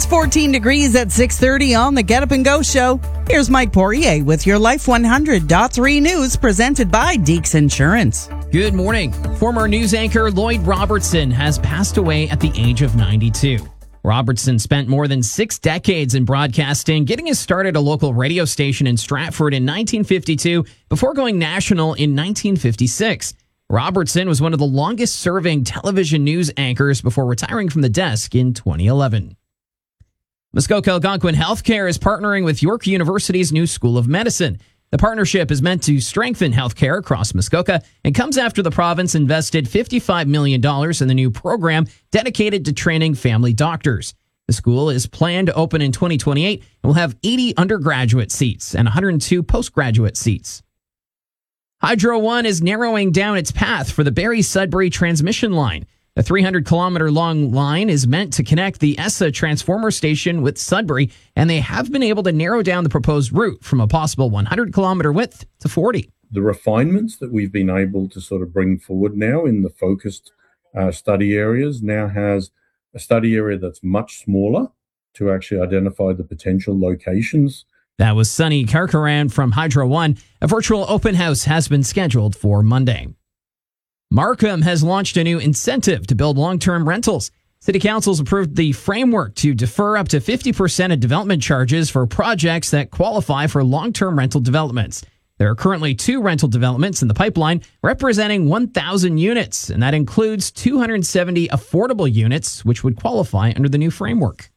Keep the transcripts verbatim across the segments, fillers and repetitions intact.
It's fourteen degrees at six thirty on the Get Up and Go show. Here's Mike Poirier with your Life one hundred point three news presented by Deeks Insurance. Good morning. Former news anchor Lloyd Robertson has passed away at the age of ninety-two. Robertson spent more than six decades in broadcasting, getting his start at a local radio station in Stratford in nineteen fifty-two before going national in nineteen fifty-six. Robertson was one of the longest-serving television news anchors before retiring from the desk in twenty eleven. Muskoka Algonquin Healthcare is partnering with York University's new School of Medicine. The partnership is meant to strengthen healthcare across Muskoka and comes after the province invested fifty-five million dollars in the new program dedicated to training family doctors. The school is planned to open in twenty twenty-eight and will have eighty undergraduate seats and one hundred two postgraduate seats. Hydro One is narrowing down its path for the Barrie-Sudbury transmission line. The three hundred kilometer long line is meant to connect the E S S A transformer station with Sudbury, and they have been able to narrow down the proposed route from a possible one hundred kilometer width to forty. The refinements that we've been able to sort of bring forward now in the focused uh, study areas now has a study area that's much smaller to actually identify the potential locations. That was Sunny Karkaran from Hydro One. A virtual open house has been scheduled for Monday. Markham has launched a new incentive to build long-term rentals. City Council's approved the framework to defer up to fifty percent of development charges for projects that qualify for long-term rental developments. There are currently two rental developments in the pipeline representing one thousand units, and that includes two hundred seventy affordable units, which would qualify under the new framework.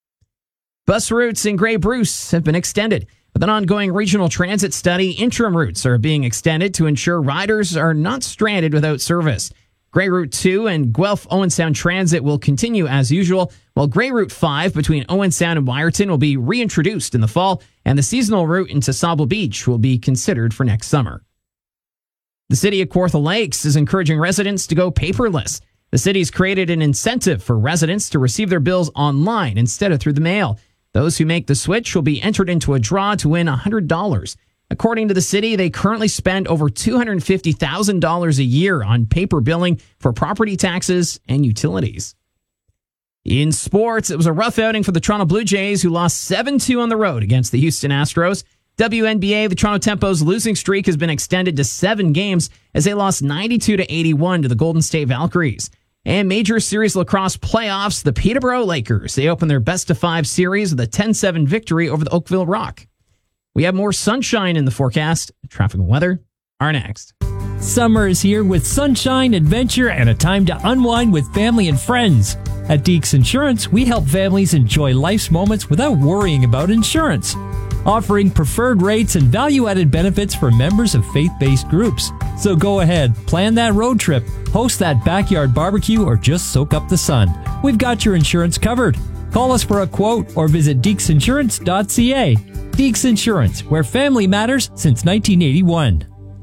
Bus routes in Grey Bruce have been extended. With an ongoing regional transit study, interim routes are being extended to ensure riders are not stranded without service. Grey Route two and Guelph Owen Sound Transit will continue as usual, while Grey Route five between Owen Sound and Wyerton will be reintroduced in the fall, and the seasonal route into Sauble Beach will be considered for next summer. The city of Kawartha Lakes is encouraging residents to go paperless. The city's created an incentive for residents to receive their bills online instead of through the mail. Those who make the switch will be entered into a draw to win one hundred dollars. According to the city, they currently spend over two hundred fifty thousand dollars a year on paper billing for property taxes and utilities. In sports, it was a rough outing for the Toronto Blue Jays, who lost seven two on the road against the Houston Astros. W N B A, the Toronto Tempo's losing streak has been extended to seven games as they lost ninety-two to eighty-one to the Golden State Valkyries. And Major Series Lacrosse playoffs, the Peterborough Lakers. They opened their best-of-five series with a ten seven victory over the Oakville Rock. We have more sunshine in the forecast. Traffic and weather are next. Summer is here with sunshine, adventure, and a time to unwind with family and friends. At Deeks Insurance, we help families enjoy life's moments without worrying about insurance. Offering preferred rates and value-added benefits for members of faith-based groups. So go ahead, plan that road trip, host that backyard barbecue, or just soak up the sun. We've got your insurance covered. Call us for a quote or visit deeks insurance dot c a. Deeks Insurance, where family matters since nineteen eighty-one.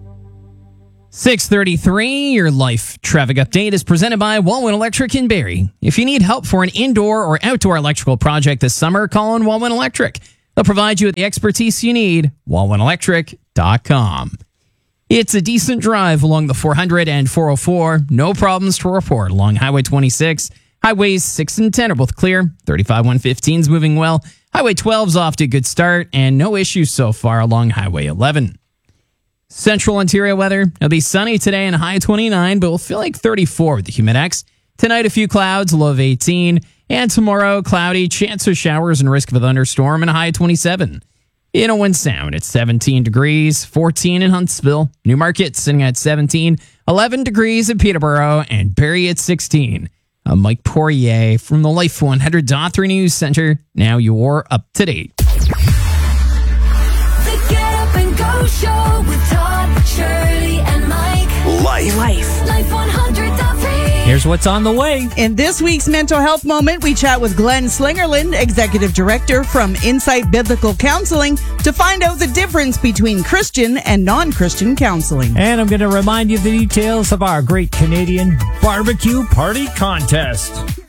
six thirty-three, your Life Traffic Update is presented by Walwyn Electric in Barrie. If you need help for an indoor or outdoor electrical project this summer, call on Walwyn Electric. They'll provide you with the expertise you need. walwyn electric dot com. It's a decent drive along the four hundred and four oh four. No problems to report along Highway twenty-six. Highways six and ten are both clear. thirty-five one fifteen is moving well. Highway twelve's off to a good start, and no issues so far along Highway eleven. Central Ontario weather. It'll be sunny today and a high of twenty-nine, but we'll feel like thirty-four with the Humidex. Tonight, a few clouds, a low of eighteen. And tomorrow, cloudy, chance of showers and risk of a thunderstorm, and a high of twenty-seven. In Owen Sound, it's seventeen degrees, fourteen in Huntsville. Newmarket sitting at seventeen, eleven degrees in Peterborough, and Barrie at sixteen. I'm Mike Poirier from the Life one hundred point three News Center. Now you're up to date. The Get Up and Go Show with Todd, Shirley, and Mike. Life. Life. Life one hundred point three. Here's what's on the way. In this week's Mental Health Moment, we chat with Glenn Slingerland, Executive Director from Insight Biblical Counseling, to find out the difference between Christian and non-Christian counseling. And I'm going to remind you of the details of our Great Canadian Barbecue Party Contest.